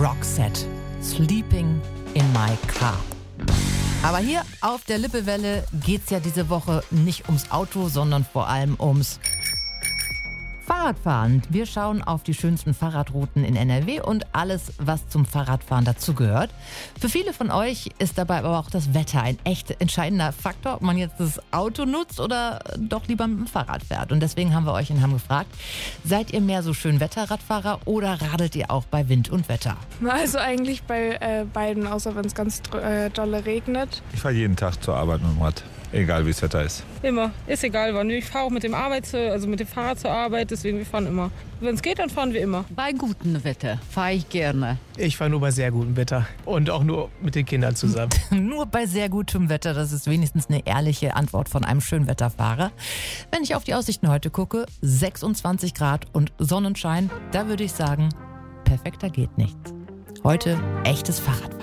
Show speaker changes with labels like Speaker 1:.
Speaker 1: Roxette, Sleeping in My Car. Aber hier auf der Lippewelle geht's ja diese Woche nicht ums Auto, sondern vor allem ums Fahrradfahren. Wir schauen auf die schönsten Fahrradrouten in NRW und alles, was zum Fahrradfahren dazugehört. Für viele von euch ist dabei aber auch das Wetter ein echt entscheidender Faktor, ob man jetzt das Auto nutzt oder doch lieber mit dem Fahrrad fährt. Und deswegen haben wir euch in Hamm gefragt, seid ihr mehr so Schönwetterradfahrer oder radelt ihr auch bei Wind und Wetter?
Speaker 2: Also eigentlich bei beiden, außer wenn es ganz dolle regnet.
Speaker 3: Ich fahre jeden Tag zur Arbeit mit dem Rad, egal wie das Wetter ist.
Speaker 4: Immer, ist egal wann. Ich fahre auch mit dem Fahrrad zur Arbeit, deswegen wir fahren immer. Wenn es geht, dann fahren wir immer.
Speaker 5: Bei gutem Wetter fahre ich gerne.
Speaker 6: Ich fahre nur bei sehr gutem Wetter und auch nur mit den Kindern zusammen.
Speaker 1: Nur bei sehr gutem Wetter, das ist wenigstens eine ehrliche Antwort von einem Schönwetterfahrer. Wenn ich auf die Aussichten heute gucke, 26 Grad und Sonnenschein, da würde ich sagen, perfekter geht nichts. Heute echtes Fahrradfahren.